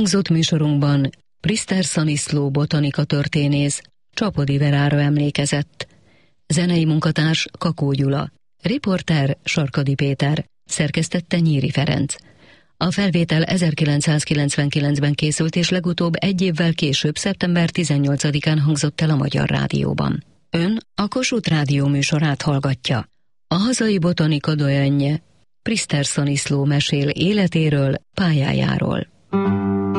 Elhangzott műsorunkban Prister Szaniszló botanika történész Csapody Verára emlékezett. Zenei munkatárs Kakó Gyula, riporter Sarkadi Péter, szerkesztette Nyíri Ferenc. A felvétel 1999-ben készült, és legutóbb egy évvel később, szeptember 18-án hangzott el a Magyar Rádióban. Ön a Kossuth Rádió műsorát hallgatja. A hazai botanika doyennye Prister Szaniszló mesél életéről, pályájáról.